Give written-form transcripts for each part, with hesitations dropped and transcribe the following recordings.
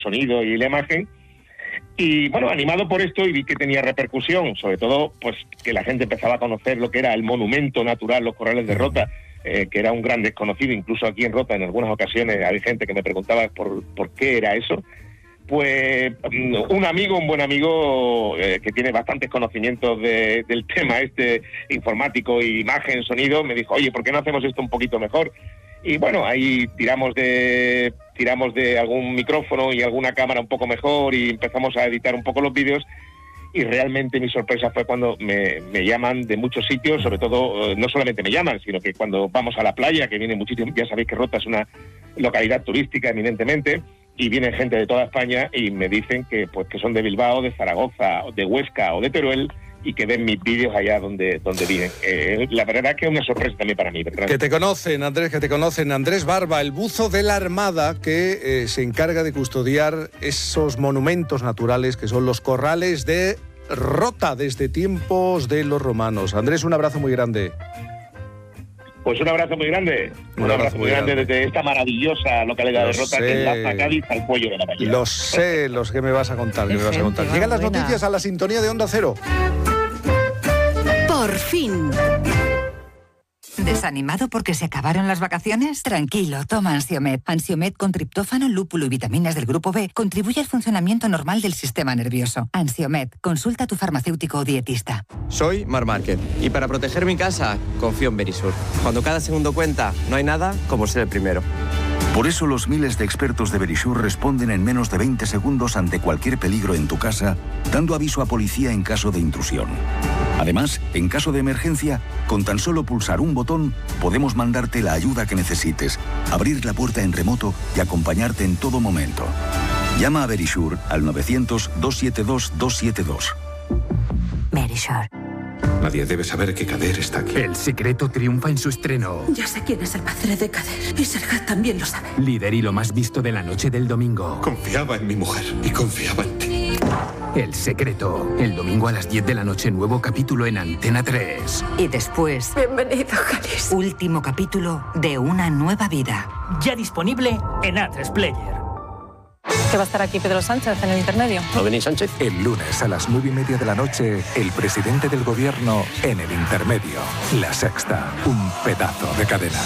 sonido y la imagen. Y bueno, animado por esto y vi que tenía repercusión, sobre todo pues que la gente empezaba a conocer lo que era el monumento natural, los Corrales de Rota, que era un gran desconocido, incluso aquí en Rota en algunas ocasiones hay gente que me preguntaba por qué era eso. Pues un buen amigo que tiene bastantes conocimientos del tema informático, imagen, sonido, me dijo, oye, ¿por qué no hacemos esto un poquito mejor? Y bueno, ahí tiramos de algún micrófono y alguna cámara un poco mejor y empezamos a editar un poco los vídeos. Y realmente mi sorpresa fue cuando me llaman de muchos sitios, sobre todo, no solamente me llaman, sino que cuando vamos a la playa, que viene muchísimo, ya sabéis que Rota es una localidad turística eminentemente, y viene gente de toda España y me dicen que son de Bilbao, de Zaragoza, de Huesca o de Teruel, y que ven mis vídeos allá donde viven. La verdad es que es una sorpresa también para mí, ¿verdad? Que te conocen, Andrés Barba, el buzo de la Armada que se encarga de custodiar esos monumentos naturales que son los Corrales de Rota desde tiempos de los romanos. Andrés, un abrazo muy grande. Pues un abrazo muy grande. Un abrazo muy grande desde esta maravillosa localidad de Rota que enlaza Cádiz al cuello de la bahía. Lo sé, los que me vas a contar. Llegan las noticias a la sintonía de Onda Cero. Por fin. ¿Desanimado porque se acabaron las vacaciones? Tranquilo, toma Ansiomed. Ansiomed con triptófano, lúpulo y vitaminas del grupo B contribuye al funcionamiento normal del sistema nervioso. Ansiomed, consulta a tu farmacéutico o dietista. Soy Mar Márquez y para proteger mi casa confío en Verisur. Cuando cada segundo cuenta, no hay nada como ser el primero. Por eso los miles de expertos de Verisur responden en menos de 20 segundos ante cualquier peligro en tu casa, dando aviso a policía en caso de intrusión. Además, en caso de emergencia, con tan solo pulsar un botón, podemos mandarte la ayuda que necesites, abrir la puerta en remoto y acompañarte en todo momento. Llama a Verisur al 900-272-272. Verisur. Nadie debe saber que Kader está aquí. El Secreto triunfa en su estreno. Ya sé quién es el padre de Kader. Y Serhat también lo sabe. Líder y lo más visto de la noche del domingo. Confiaba en mi mujer y confiaba en ti. El Secreto. El domingo a las 10 de la noche, nuevo capítulo en Antena 3. Y después... Bienvenido, Jalis. Último capítulo de Una nueva vida. Ya disponible en A3 Player. ¿Que va a estar aquí Pedro Sánchez en el intermedio? ¿No venís, Sánchez? El lunes a las 9:30 de la noche, el presidente del gobierno en el intermedio. La Sexta, un pedazo de cadena.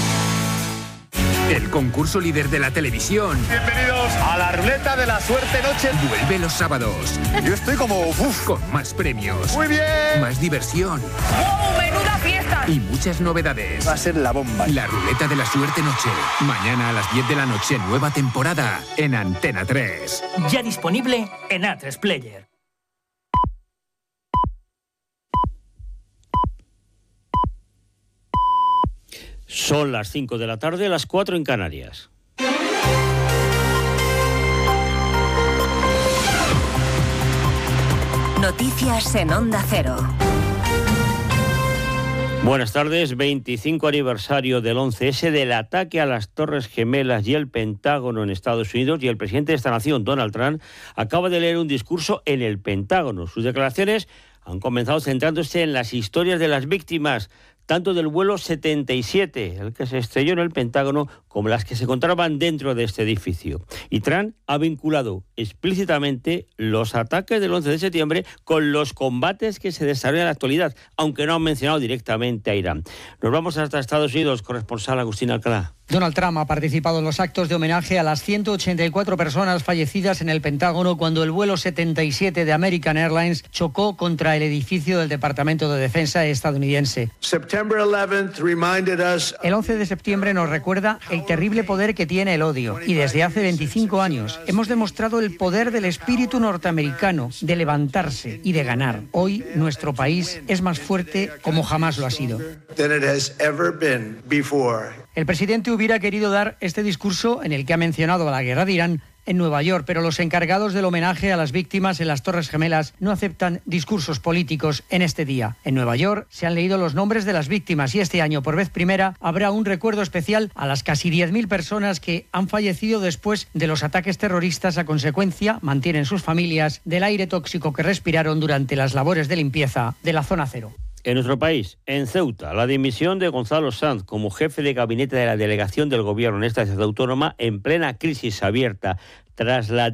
El concurso líder de la televisión. Bienvenidos a la ruleta de la suerte noche. Vuelve los sábados. Yo estoy como... Con más premios. Muy bien. Más diversión. ¡Oh, menuda fiesta! Y muchas novedades. Va a ser la bomba. La ruleta de la suerte noche. Mañana a las 10 de la noche, nueva temporada en Antena 3. Ya disponible en A3 Player. Son las 5 de la tarde, las 4 en Canarias. Noticias en Onda Cero. Buenas tardes, 25 aniversario del 11S, del ataque a las Torres Gemelas y el Pentágono en Estados Unidos, y el presidente de esta nación, Donald Trump, acaba de leer un discurso en el Pentágono. Sus declaraciones han comenzado centrándose en las historias de las víctimas, tanto del vuelo 77, el que se estrelló en el Pentágono, como las que se encontraban dentro de este edificio. Y Trump ha vinculado explícitamente los ataques del 11 de septiembre con los combates que se desarrollan en la actualidad, aunque no han mencionado directamente a Irán. Nos vamos hasta Estados Unidos, corresponsal Agustín Alcalá. Donald Trump ha participado en los actos de homenaje a las 184 personas fallecidas en el Pentágono cuando el vuelo 77 de American Airlines chocó contra el edificio del Departamento de Defensa estadounidense. El 11 de septiembre nos recuerda el terrible poder que tiene el odio, y desde hace 25 años hemos demostrado el poder del espíritu norteamericano de levantarse y de ganar. Hoy nuestro país es más fuerte como jamás lo ha sido. El presidente hubiera querido dar este discurso en el que ha mencionado a la guerra de Irán en Nueva York, pero los encargados del homenaje a las víctimas en las Torres Gemelas no aceptan discursos políticos en este día. En Nueva York se han leído los nombres de las víctimas y este año, por vez primera, habrá un recuerdo especial a las casi 10.000 personas que han fallecido después de los ataques terroristas a consecuencia, mantienen sus familias, del aire tóxico que respiraron durante las labores de limpieza de la zona cero. En nuestro país, en Ceuta, la dimisión de Gonzalo Sanz como jefe de gabinete de la delegación del gobierno en esta ciudad autónoma en plena crisis abierta tras la